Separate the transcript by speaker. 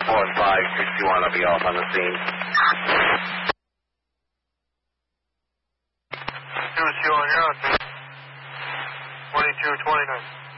Speaker 1: 561, I'll be off on the scene.
Speaker 2: 2-2 on your out. 2229.